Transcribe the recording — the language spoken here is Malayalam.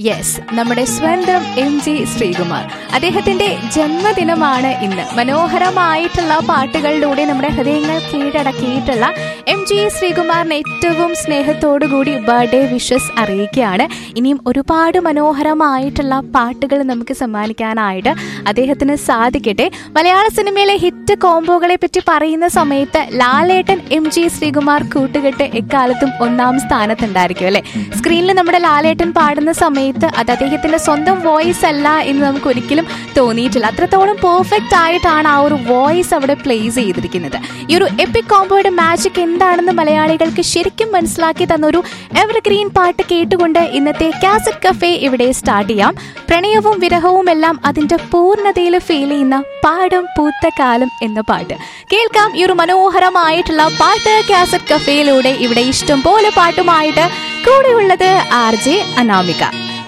യെസ്, നമ്മുടെ സ്വന്തം MG ശ്രീകുമാർ. അദ്ദേഹത്തിന്റെ ജന്മദിനമാണ് ഇന്ന്. മനോഹരമായിട്ടുള്ള പാട്ടുകളിലൂടെ നമ്മുടെ ഹൃദയങ്ങൾ കീഴടക്കിയിട്ടുള്ള MG ശ്രീകുമാറിന് ഏറ്റവും സ്നേഹത്തോടുകൂടി ബർത്ത്ഡേ വിഷസ് അറിയിക്കുകയാണ്. ഇനിയും ഒരുപാട് മനോഹരമായിട്ടുള്ള പാട്ടുകൾ നമുക്ക് സമ്മാനിക്കാനായിട്ട് അദ്ദേഹത്തിന് സാധിക്കട്ടെ. മലയാള സിനിമയിലെ ഹിറ്റ് കോംബോകളെ പറ്റി പറയുന്ന സമയത്ത് ലാലേട്ടൻ MG ശ്രീകുമാർ കൂട്ടുകെട്ട് എക്കാലത്തും ഒന്നാം സ്ഥാനത്തുണ്ടായിരിക്കും അല്ലെ. സ്ക്രീനിൽ നമ്മുടെ ലാലേട്ടൻ പാടുന്ന സമയത്ത് അത് അദ്ദേഹത്തിന്റെ സ്വന്തം വോയിസ് അല്ല എന്ന് നമുക്ക് ഒരിക്കലും തോന്നിയിട്ടില്ല. അത്രത്തോളം പെർഫെക്റ്റ് ആയിട്ടാണ് ആ ഒരു വോയിസ് അവിടെ പ്ലേസ് ചെയ്തിരിക്കുന്നത്. ഈ ഒരു എപ്പിക് കോംബോയുടെ മാജിക് എന്താണെന്ന് മലയാളികൾക്ക് ശരിക്കും മനസ്സിലാക്കി തന്ന ഒരു എവർഗ്രീൻ പാട്ട് കേട്ടുകൊണ്ട് ഇന്നത്തെ കാസറ്റ് കഫേ ഇവിടെ സ്റ്റാർട്ട് ചെയ്യാം. പ്രണയവും വിരഹവും എല്ലാം അതിന്റെ പൂർണ്ണതയിൽ ഫീൽ ചെയ്യുന്ന പാടം പൂത്ത കാലം എന്ന പാട്ട് കേൾക്കാം. ഈ ഒരു മനോഹരമായിട്ടുള്ള പാട്ട് കാസറ്റ് കഫേയിലൂടെ ഇവിടെ ഇഷ്ടം പോലെ പാട്ടുമായിട്ട് കൂടെയുള്ളത് RJ അനാമിക.